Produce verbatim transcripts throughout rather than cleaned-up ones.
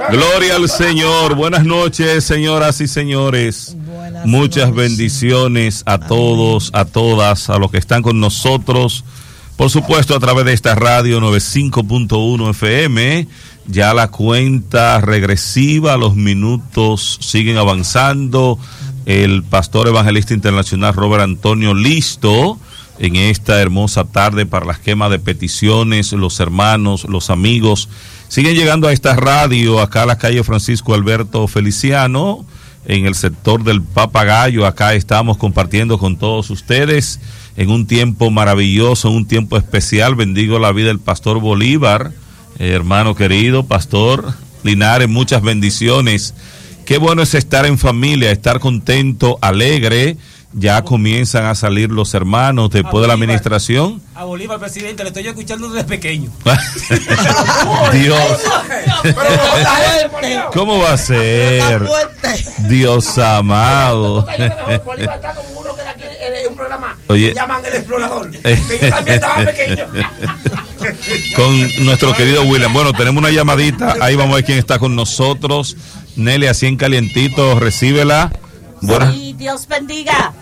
Gloria al Señor. Buenas noches, señoras y señores. Buenas Muchas noches. bendiciones a todos, a todas, a los que están con nosotros. Por supuesto, a través de esta radio noventa y cinco punto uno F M. Ya la cuenta regresiva, los minutos siguen avanzando. El pastor evangelista internacional Robert Antonio listo en esta hermosa tarde para la esquema de peticiones. Los hermanos, los amigos siguen llegando a esta radio, acá a la calle Francisco Alberto Feliciano, en el sector del Papagayo. Acá estamos compartiendo con todos ustedes en un tiempo maravilloso, en un tiempo especial. Bendigo la vida del pastor Bolívar, eh, hermano querido, pastor Linares, muchas bendiciones. Qué bueno es estar en familia, estar contento, alegre. Ya comienzan a salir los hermanos después de la administración. A Bolívar, presidente, le estoy escuchando desde pequeño. Dios. ¿Cómo va a ser? Dios amado. Bolívar está como uno que aquí en un programa. Oye. Llaman el explorador. Que yo también estaba pequeño. Con nuestro querido William. Bueno, tenemos una llamadita. Ahí vamos a ver quién está con nosotros. Nelly, así en calientito, recíbela. Buenas. Sí, Dios bendiga.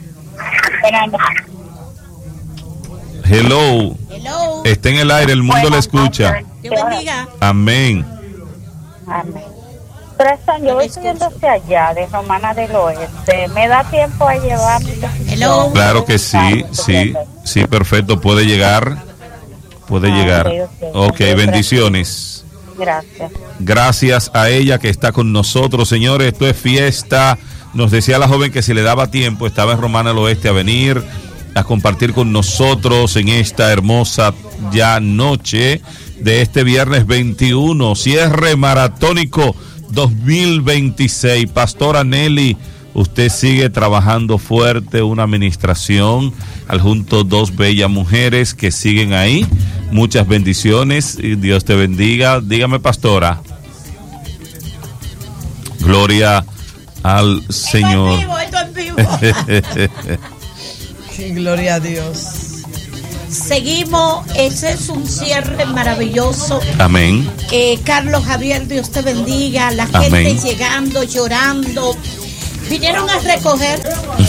Hello. Hello. Está en el aire, el mundo le escucha. Dios bendiga. Amén. Amén. Prestan, yo voy subiendo hacia allá, de Romana del Oeste. ¿Me da tiempo a llevar mi petición? Hello. Claro que sí, sí, sí, perfecto, puede llegar. Puede Ah, llegar. ok, ok. Ok, bendiciones. Gracias. Gracias a ella que está con nosotros, señores. Esto es fiesta. Nos decía la joven que si le daba tiempo, estaba en Romana del Oeste a venir a compartir con nosotros en esta hermosa ya noche de este viernes veintiuno, cierre maratónico dos mil veintiséis. Pastora Nelly, usted sigue trabajando fuerte, una administración, al junto dos bellas mujeres que siguen ahí. Muchas bendiciones y Dios te bendiga. Dígame, pastora. Gloria al Señor. Esto en vivo, esto en vivo. Gloria a Dios. Seguimos, ese es un cierre maravilloso. Amén. Eh, Carlos Javier, Dios te bendiga. La Amén. gente llegando, llorando. Vinieron a recoger.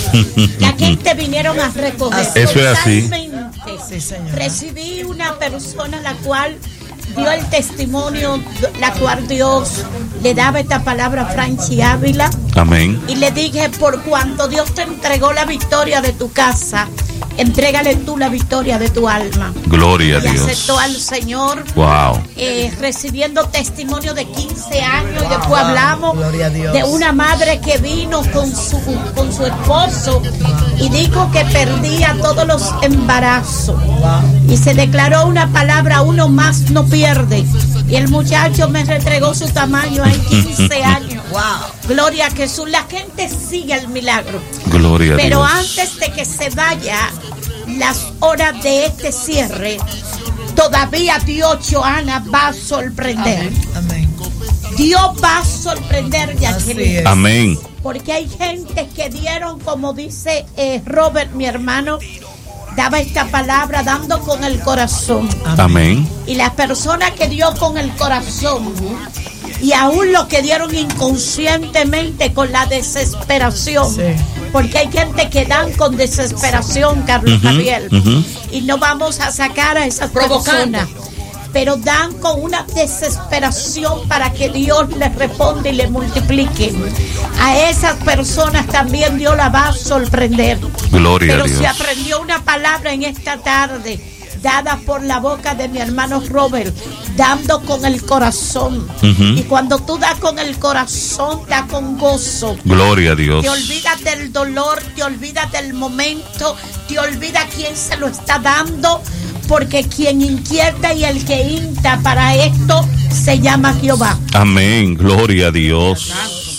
La gente vinieron a recoger. Eso es así. Totalmente. Sí, señor. Recibí una persona la cual dio el testimonio, la cual Dios le daba esta palabra a Franchi Ávila. Amén. Y le dije, por cuanto Dios te entregó la victoria de tu casa, entrégale tú la victoria de tu alma. Gloria a Y Dios. aceptó al Señor. Wow. Eh, recibiendo testimonio de quince años. Wow, Después wow. hablamos Gloria a Dios. de una madre que vino con su, con su esposo y dijo que perdía todos los embarazos. Wow. Y se declaró una palabra, uno más no pierde. Y el muchacho me entregó su tamaño, hay quince años. Wow. Gloria a Jesús. La gente sigue el milagro. Gloria a Pero Dios. antes de que se vaya las horas de este cierre, todavía Dios, Joana, va a sorprender. Amén. Dios va a sorprender, Así Jacqueline. es. Amén. Porque hay gente que dieron, como dice eh, Robert, mi hermano, daba esta palabra dando con el corazón. Amén. Y las personas que dio con el corazón, y aún los que dieron inconscientemente con la desesperación, Sí. porque hay gente que dan con desesperación, Carlos Ujú, Javier, ujú. y no vamos a sacar a esas Provocando. personas, pero dan con una desesperación para que Dios les responda y les multiplique. A esas personas también Dios la va a sorprender. Gloria Pero a se Dios. aprendió una palabra en esta tarde, dada por la boca de mi hermano Robert, dando con el corazón. Ujú. Y cuando tú das con el corazón, da con gozo. Gloria a Dios. Te olvidas del dolor, te olvidas del momento, te olvidas quién se lo está dando, porque quien inquieta y el que insta para esto se llama Jehová. Amén. Gloria a Dios.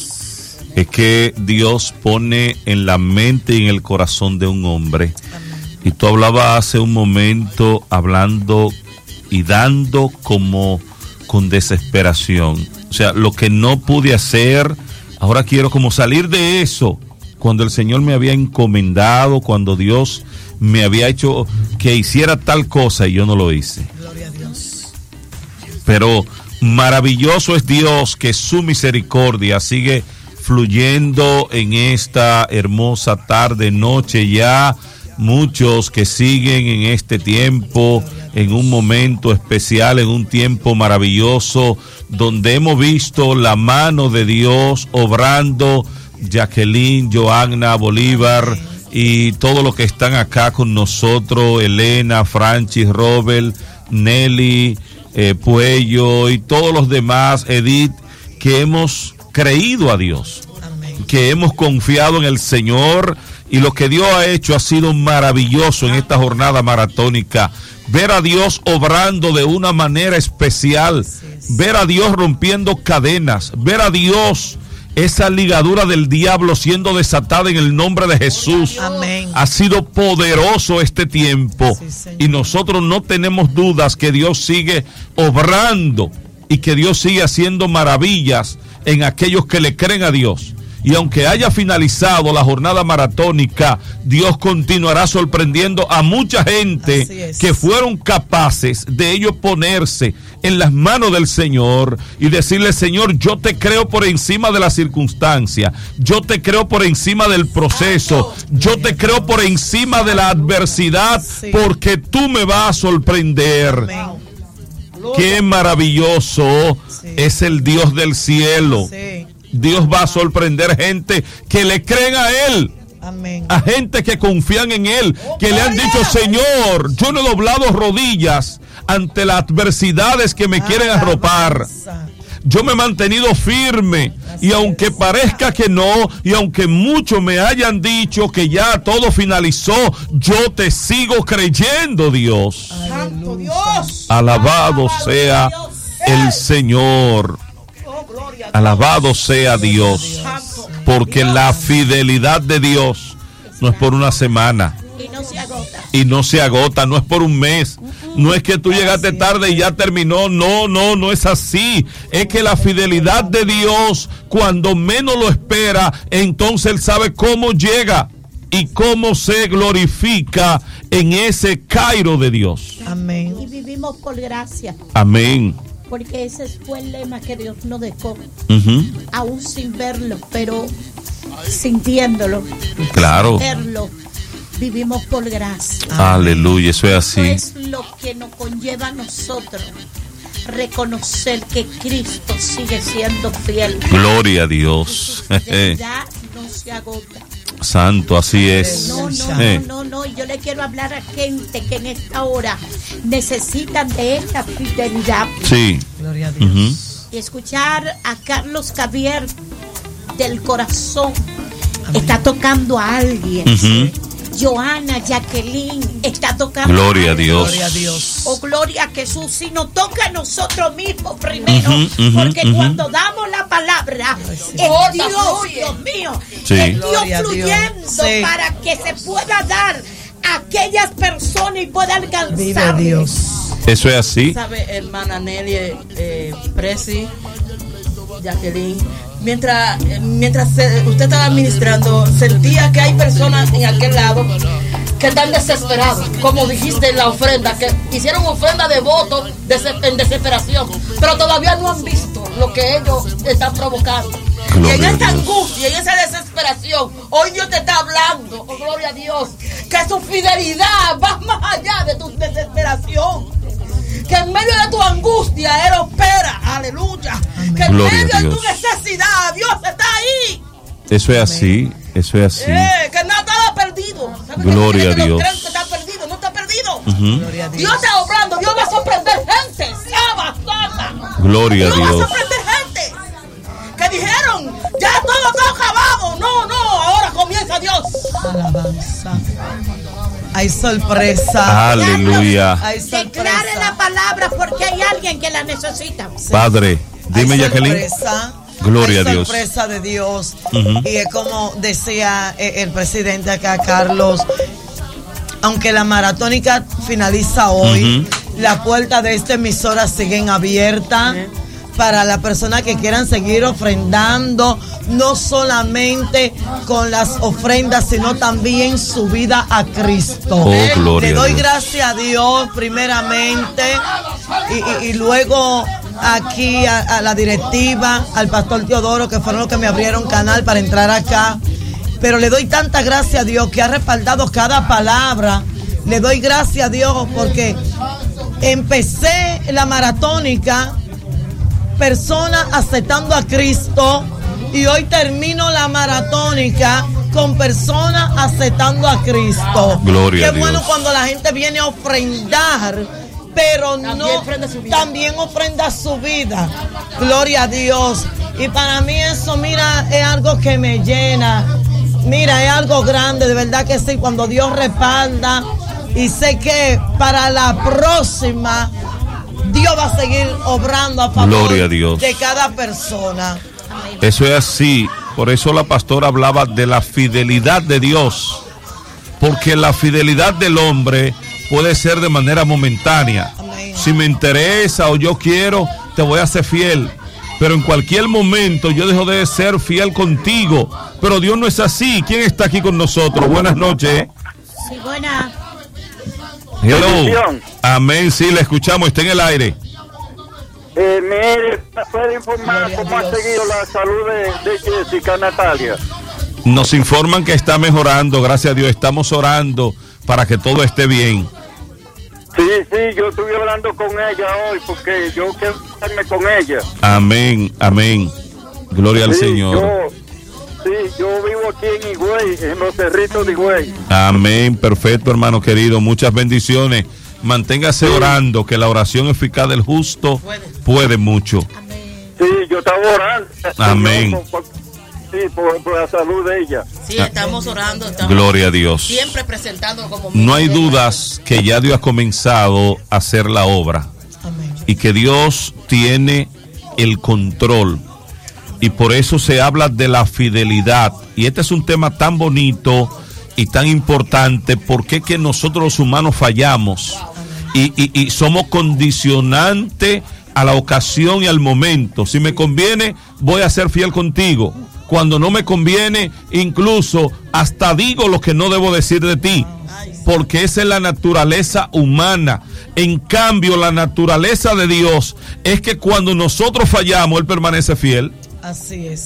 Es que Dios pone en la mente y en el corazón de un hombre. Y tú hablabas hace un momento, hablando y dando como con desesperación. O sea, lo que no pude hacer, ahora quiero como salir de eso. Cuando el Señor me había encomendado, cuando Dios me había hecho que hiciera tal cosa y yo no lo hice. Gloria a Dios. Pero Maravilloso es Dios, que su misericordia sigue fluyendo en esta hermosa tarde, noche ya. Muchos que siguen en este tiempo, en un momento especial, en un tiempo maravilloso, donde hemos visto la mano de Dios obrando. Jacqueline, Joanna, Bolívar y todos los que están acá con nosotros, Elena, Francis, Robert, Nelly, eh, Puello y todos los demás, Edith, que hemos creído a Dios, amén, que hemos confiado en el Señor, y lo que Dios ha hecho ha sido maravilloso en esta jornada maratónica. Ver a Dios obrando de una manera especial, ver a Dios rompiendo cadenas, ver a Dios, esa ligadura del diablo siendo desatada en el nombre de Jesús. Amén. Ha sido poderoso este tiempo, sí, y nosotros no tenemos dudas que Dios sigue obrando y que Dios sigue haciendo maravillas en aquellos que le creen a Dios. Y aunque haya finalizado la jornada maratónica, Dios continuará sorprendiendo a mucha gente que fueron capaces de ellos ponerse en las manos del Señor y decirle: Señor, yo te creo por encima de la circunstancia, yo te creo por encima del proceso, yo te creo por encima de la adversidad, porque tú me vas a sorprender. Qué maravilloso es el Dios del cielo. Dios va a sorprender gente que le creen a Él. Amén. A gente que confían en Él, que le han dicho: Señor, yo no he doblado rodillas ante las adversidades que me quieren arropar. Yo me he mantenido firme, y aunque parezca que no, y aunque muchos me hayan dicho que ya todo finalizó, yo te sigo creyendo, Dios. Santo Dios. Alabado sea el Señor. Alabado sea Dios, porque la fidelidad de Dios no es por una semana y no se agota, y no se agota, no es por un mes, no es que tú llegaste tarde y ya terminó, no, no, no es así. Es que la fidelidad de Dios, cuando menos lo espera, entonces Él sabe cómo llega y cómo se glorifica en ese Cairo de Dios. Amén. Y vivimos por gracia. Amén. Porque ese fue el lema que Dios nos dejó, uh-huh, aún sin verlo, pero sintiéndolo. Claro. Sin verlo, vivimos por gracia. Aleluya, eso es así. Eso es lo que nos conlleva a nosotros reconocer que Cristo sigue siendo fiel. Gloria a Dios. De verdad no se agota. Santo, así es. No, no, eh. no, no, no. Yo le quiero hablar a gente que en esta hora necesitan de esta fidelidad. Sí. Gloria a Dios. Uh-huh. Y escuchar a Carlos Javier del corazón. Amén. Está tocando a alguien. Uh-huh. Joanna, Jacqueline, está tocando. Gloria a Dios. Gloria a Dios. Oh, gloria a Jesús. Si nos toca a nosotros mismos primero, uh-huh, uh-huh, porque uh-huh, cuando damos la palabra, sí, es Dios, Dios mío, sí, es Dios gloria fluyendo Dios. Sí, para que se pueda dar a aquellas personas y pueda alcanzar. Vive Dios. Eso es así. Sabe, hermana Nelly, eh, Presi, Jacqueline, mientras mientras se, usted estaba administrando, sentía que hay personas en aquel lado que están desesperados, como dijiste en la ofrenda, que hicieron ofrenda de voto en desesperación, pero todavía no han visto lo que ellos están provocando. Gloria y en esta a Dios. angustia, en esa desesperación, hoy Dios te está hablando, oh, gloria a Dios, que su fidelidad va más allá de tu desesperación. Que en medio de tu angustia Él opera, aleluya. Amén. Que en Gloria medio a de Dios. tu necesidad Dios está ahí. Eso es así, eso es así. Eh, que no está perdido. Gloria a Dios. Creen que está perdido, no está perdido. Uh-huh. Gloria a Dios. Dios está obrando, Dios va a sorprender gente. Saba, saba. Gloria a Dios va a Dios. sorprender gente que dijeron, ya todo está acabado. No, no, ahora comienza Dios. Alabanza. Hay sorpresa. Aleluya. Hay Declare la sorpresa. palabra porque hay alguien que la necesita. Padre, dime, Hay Jacqueline. sorpresa. Gloria Hay a Dios. sorpresa de Dios. Uh-huh. Y es como decía eh, el presidente acá, Carlos, aunque la maratónica finaliza hoy, Uh-huh. la puerta de esta emisora siguen abiertas para las personas que quieran seguir ofrendando, no solamente con las ofrendas, sino también su vida a Cristo. Oh, gloria Le a doy Dios. gracias a Dios primeramente y, y, y luego aquí a, a la directiva, al pastor Teodoro, que fueron los que me abrieron canal para entrar acá. Pero le doy tanta gracia a Dios que ha respaldado cada palabra. Le doy gracias a Dios porque empecé la maratónica, personas aceptando a Cristo, y hoy termino la maratónica con personas aceptando a Cristo. Gloria a Dios. Qué bueno cuando la gente viene a ofrendar, pero no también ofrenda su vida. Gloria a Dios. Y para mí eso, mira, es algo que me llena. Mira, es algo grande, de verdad que sí, cuando Dios respalda. Y sé que para la próxima Dios va a seguir obrando a favor Gloria a Dios. de cada persona. Eso es así. Por eso la pastora hablaba de la fidelidad de Dios. Porque la fidelidad del hombre puede ser de manera momentánea. Amén. Si me interesa o yo quiero, te voy a ser fiel. Pero en cualquier momento yo dejo de ser fiel contigo. Pero Dios no es así. ¿Quién está aquí con nosotros? Buenas noches. Sí, buena. Hello. Bendición. Amén, sí, le escuchamos, está en el aire. Eh, ¿Me puede informar Gloria a cómo ha Dios. seguido la salud de, de Jessica Natalia? Nos informan que está mejorando, gracias a Dios, estamos orando para que todo esté bien. Sí, sí, yo estuve hablando con ella hoy porque yo quiero estarme con ella. Amén, amén. Gloria al Sí, Señor. Yo, sí, yo vivo aquí en Higüey, en los Cerritos de Higüey. Amén, perfecto, hermano querido, muchas bendiciones. Manténgase orando, que la oración eficaz del justo puede mucho. Sí, yo estaba orando. Amén. Por, por- sí, por, por la salud de ella. Sí, estamos orando. Estamos Gloria a Dios. siempre presentando como... No hay dudas que ya Dios ha comenzado a hacer la obra y que Dios tiene el control, y por eso se habla de la fidelidad, y este es un tema tan bonito y tan importante, porque es que nosotros los humanos fallamos y, y, y somos condicionantes a la ocasión y al momento. Si me conviene, voy a ser fiel contigo. Cuando no me conviene, incluso hasta digo lo que no debo decir de ti, porque esa es la naturaleza humana. En cambio, la naturaleza de Dios es que cuando nosotros fallamos, Él permanece fiel. Así es.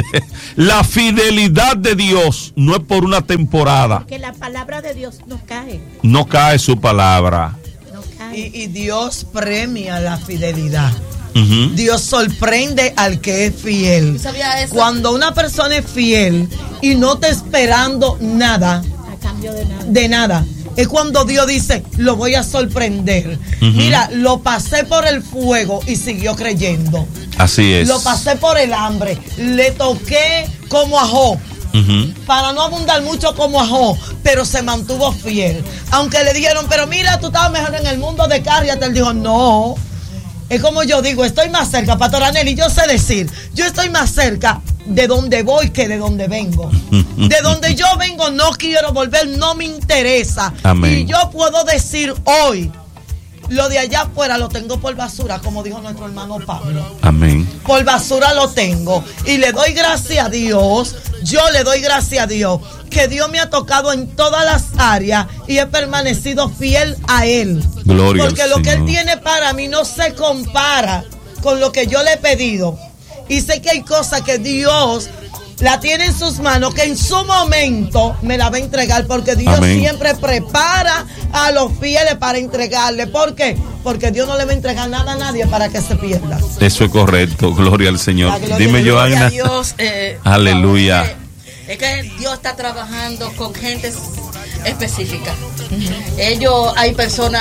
La fidelidad de Dios no es por una temporada, Que la palabra de Dios no cae. no cae su palabra. No cae. Y, y Dios premia la fidelidad. Ujú. Dios sorprende al que es fiel. ¿Tú sabías eso? Cuando una persona es fiel y no está esperando nada, A cambio de nada. de nada, es cuando Dios dice, lo voy a sorprender. Ujú. Mira, lo pasé por el fuego y siguió creyendo. Así es. Lo pasé por el hambre, le toqué como a Job, Ujú. para no abundar mucho como a Job, pero se mantuvo fiel. Aunque le dijeron, pero mira, tú estabas mejor en el mundo de Cariat, él dijo, no. Es como yo digo, estoy más cerca, Pastor Anel, y yo sé decir, yo estoy más cerca de donde voy que de donde vengo. De donde yo vengo no quiero volver, no me interesa. Amén. Y yo puedo decir hoy, lo de allá afuera lo tengo por basura, como dijo nuestro hermano Pablo. Amén. Por basura lo tengo. Y le doy gracias a Dios, yo le doy gracias a Dios, que Dios me ha tocado en todas las áreas y he permanecido fiel a Él. Gloria Porque al lo que Él Señor. tiene para mí no se compara con lo que yo le he pedido. Y sé que hay cosas que Dios la tiene en sus manos, que en su momento me la va a entregar, porque Dios Amén. siempre prepara a los fieles para entregarle. ¿Por qué? Porque Dios no le va a entregar nada a nadie para que se pierda. Eso es correcto. Gloria al Señor. La gloria Dime, de Dios. Gloria a Johanna. Dios, eh, Aleluya. eh, Es que Dios está trabajando con gente específica. Ellos, hay personas